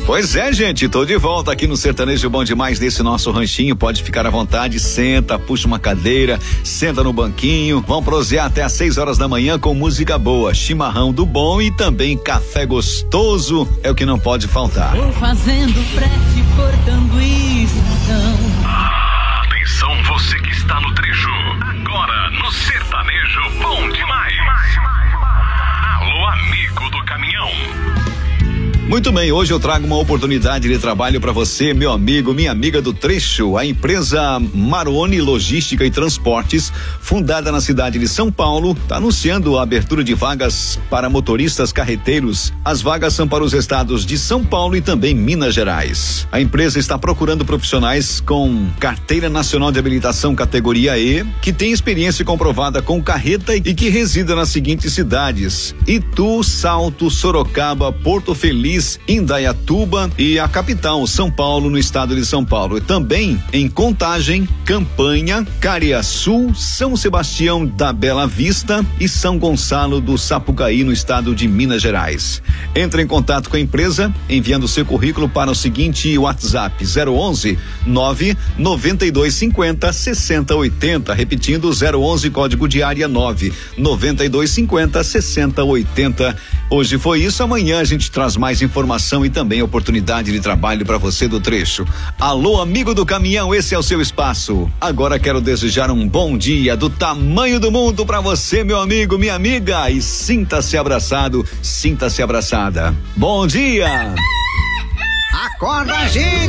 Pois é, gente, tô de volta aqui no Sertanejo Bom Demais, nesse nosso ranchinho. Pode ficar à vontade, senta, puxa uma cadeira, senta no banquinho. Vamos prosear até às 6 horas da manhã com música boa, chimarrão do bom e também café gostoso, é o que não pode faltar. Tô fazendo frete, cortando isentão. Atenção, você que está no trecho, agora no Sertanejo Bom Demais. Alô, amigo do caminhão. Muito bem, hoje eu trago uma oportunidade de trabalho para você, meu amigo, minha amiga do trecho. A empresa Maroni Logística e Transportes, fundada na cidade de São Paulo, está anunciando a abertura de vagas para motoristas carreteiros. As vagas são para os estados de São Paulo e também Minas Gerais. A empresa está procurando profissionais com carteira nacional de habilitação categoria E, que tem experiência comprovada com carreta e que resida nas seguintes cidades: Itu, Salto, Sorocaba, Porto Feliz, Indaiatuba e a capital, São Paulo, no estado de São Paulo. E também em Contagem, Campanha, Cariaçu, São Sebastião da Bela Vista e São Gonçalo do Sapucaí, no estado de Minas Gerais. Entre em contato com a empresa enviando seu currículo para o seguinte WhatsApp: 011 99250 6080, repetindo 011 código de área 99250 6080. Hoje foi isso, amanhã a gente traz mais informação e também oportunidade de trabalho para você do trecho. Alô, amigo do caminhão, esse é o seu espaço. Agora quero desejar um bom dia do tamanho do mundo para você, meu amigo, minha amiga, e sinta-se abraçado, sinta-se abraçada. Bom dia! Acorda, gente!